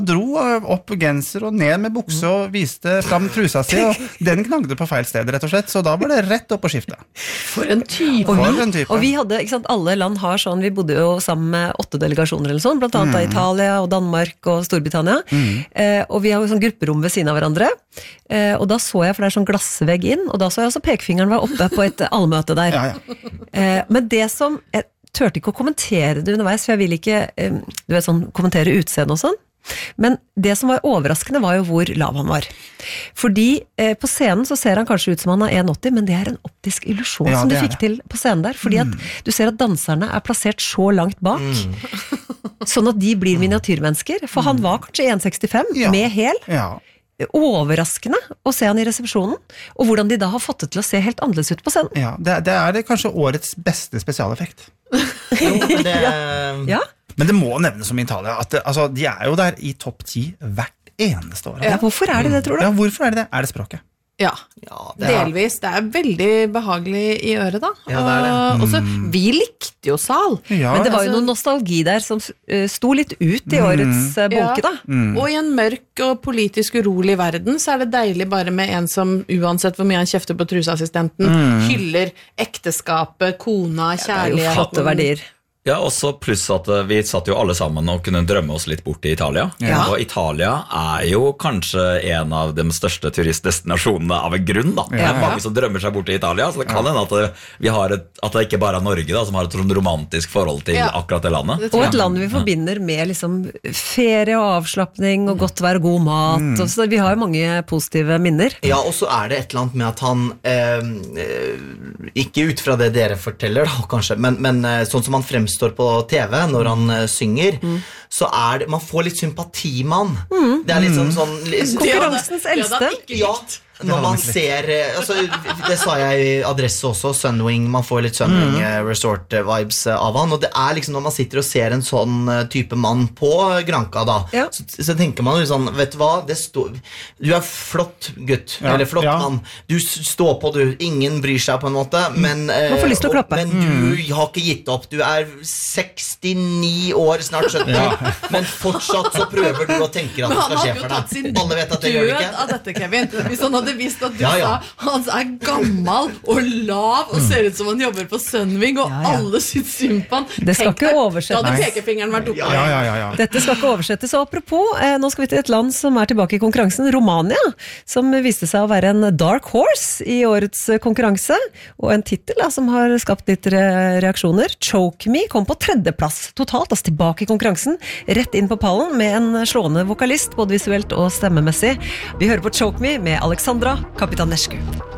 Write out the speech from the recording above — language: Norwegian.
Dro opp genser og ned med bukse og viste fram trusa si, og den knagde på feil sted, rett og slett, så da var det rett opp å skifte. For en type. Og vi hadde, ikke sant, alle land har sånn, vi bodde jo sammen med 8 delegasjoner eller sånn, blant annet Italia og Danmark og Storbritannia, og vi har jo sånn grupperom ved siden av hverandre, og da så jeg, for det er sånn glassvegg inn, og da så jeg også pekefingeren var oppe på et allmøte der. Men det som, jeg tørte ikke å kommentere det underveis, for jeg vil ikke, du vet sånn, kommentere utseende og sånn, men det som var overraskende var jo hvor lav han var. Fordi på scenen så ser han kanskje ut som han er 1,80, men det er en optisk illusjon som du fikk til på scenen der, fordi at du ser at danserne er plassert så langt bak, sånn at de blir miniatyrmennesker, for han var kanskje 1,65 med hæl. Overraskende å se han i resepsjonen, og hvordan de da har fått det til å se helt annerledes ut på scenen. Ja, det er kanskje årets beste spesialeffekt. Men det må nevnes som i Italia, at de er jo der i topp 10 hvert eneste år. Ja, hvorfor er det det, tror du? Ja, hvorfor er det det? Er det språket? Ja, delvis. Det er veldig behagelig i øret da. Ja, det er det. Og så, vi likte jo Sal. Men det var jo noe nostalgi der som sto litt ut i årets bunke da. Og i en mørk og politisk urolig verden, så er det deilig bare med en som, uansett hvor mye han kjefter på truseassistenten, hyller ekteskapet, kona, kjærligheten. Det er jo flotte verdier. Ja, også pluss at vi satt jo alle sammen og kunne drømme oss litt bort i Italia. Og Italia er jo kanskje en av de største turistdestinasjonene av en grunn da. Det er mange som drømmer seg bort i Italia, så det kan hende at vi har at det ikke bare er Norge da, som har et sånn romantisk forhold til akkurat det landet. Og et land vi forbinder med liksom ferie og avslappning og godt vær og god mat, så vi har jo mange positive minner. Ja, og så er det et eller annet med at han, ikke ut fra det dere forteller da, kanskje, men sånn som han fremstår på TV når han synger, så er det, man får litt sympati med han. Det er litt sånn konkurransens eldste. Når man ser, altså, det sa jeg i adresse også, Sunwing, man får litt Sunwing Resort vibes av han, og det er liksom når man sitter og ser en sånn type mann på Granca da, så tenker man jo sånn, vet du hva, du er flott gutt, eller flott mann, du står på du, ingen bryr seg på en måte, men du har ikke gitt opp, du er 69 år, snart 70, men fortsatt så prøver du og tenker at du skal skje for deg. Alle vet at det gjør det ikke. Av dette, Kevin. Hvis han hadde visst at du sa han er gammel og lav og ser ut som han jobber på Sunwing og alle synes synd på han. Det skal ikke oversettes. Da hadde pekefingeren vært oppe. Dette skal ikke oversettes. Og apropos, nå skal vi til et land som er tilbake i konkurransen, Romania, som viste seg å være en dark horse i årets konkurranse, og en titel som har skapt litt reaksjoner. Choke Me kom på 3. plass totalt, altså tilbake i konkurransen, rett inn på pallen med en slående vokalist, både visuelt og stemmemessig. Vi hører på Choke Me med Alexandra Kapitanescu.